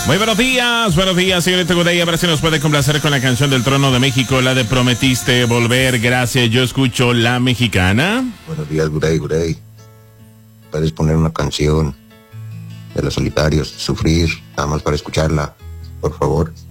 Muy buenos días, señorita Gudey. A ver si nos puede complacer con la canción del Trono de México, la de Prometiste Volver. Gracias, yo escucho La Mexicana. Buenos días, Gudey. Puedes poner una canción de Los Solitarios, Sufrir, nada más para escucharla, por favor.